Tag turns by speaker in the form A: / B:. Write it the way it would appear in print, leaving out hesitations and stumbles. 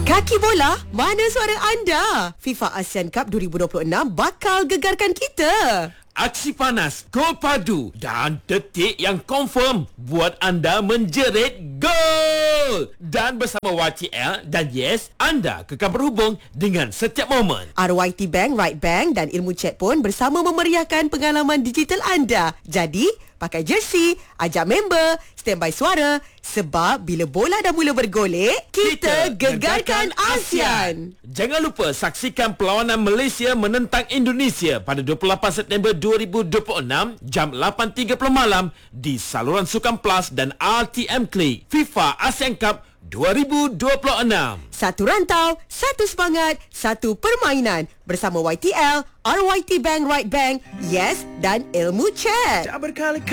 A: Kaki bola, mana suara anda? FIFA ASEAN Cup 2026 bakal gegarkan kita.
B: Aksi panas, gol padu dan detik yang confirm buat anda menjerit gol. Dan bersama YTL dan Yes, anda kekal berhubung dengan setiap momen.
A: RYT Bank, Right Bank dan Ilmu Chat pun bersama memeriahkan pengalaman digital anda. Jadi, pakai jersey, ajak member, standby suara. Sebab bila bola dah mula bergolek, kita gegarkan ASEAN.
B: Jangan lupa saksikan perlawanan Malaysia menentang Indonesia pada 28 September 2026 jam 8.30 malam di saluran Sukan Plus dan RTM Klik. FIFA ASEAN Cup 2026.
A: Satu rantau, satu semangat, satu permainan. Bersama YTL, RYT Bank, Right Bank, Yes dan Ilmu Chat.
C: Dah berkali-kali